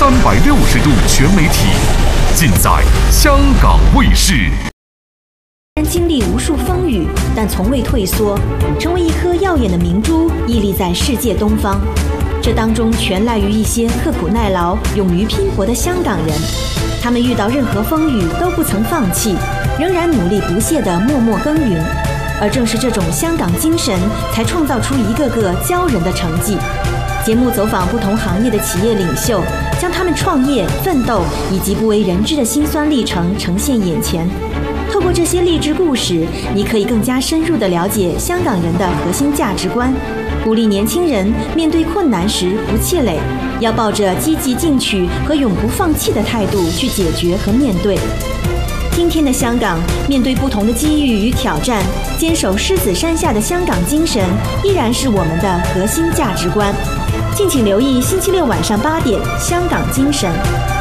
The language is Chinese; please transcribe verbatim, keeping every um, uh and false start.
三百六十度全媒体，尽在香港卫视。 经历无数风雨，但从未退缩，成为一颗耀眼的明珠，屹立在世界东方。这当中全赖于一些刻苦耐劳、勇于拼搏的香港人。他们遇到任何风雨都不曾放弃，仍然努力不懈地默默耕耘。而正是这种香港精神，才创造出一个个骄人的成绩。节目走访不同行业的企业领袖，将他们创业、奋斗以及不为人知的辛酸历程呈现眼前。透过这些励志故事，你可以更加深入地了解香港人的核心价值观，鼓励年轻人面对困难时不气馁，要抱着积极进取和永不放弃的态度去解决和面对。今天的香港，面对不同的机遇与挑战，坚守狮子山下的香港精神依然是我们的核心价值观。敬请留意星期六晚上八点《香港精神》。